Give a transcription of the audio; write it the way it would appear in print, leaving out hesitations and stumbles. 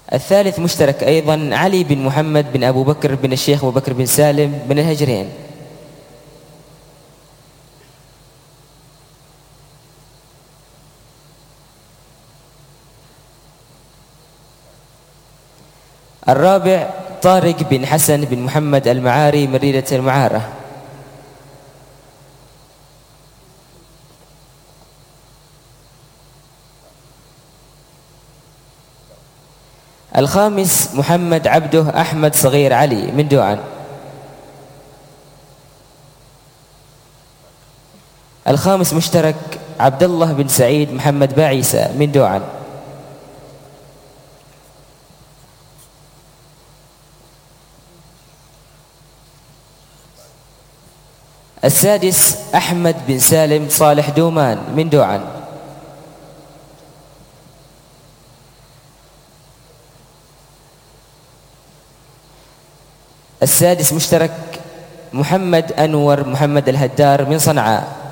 الثالث مشترك أيضا، علي بن محمد بن أبو بكر بن الشيخ أبو بكر بن سالم بن الهجرين. الرابع طارق بن حسن بن محمد المعاري من ريدة المعارة. الخامس محمد عبده أحمد صغير علي من دوعن. الخامس مشترك عبد الله بن سعيد محمد باعيسى من دوعن. السادس أحمد بن سالم صالح دومان من دوعن. السادس مشترك محمد أنور محمد الهدار من صنعاء.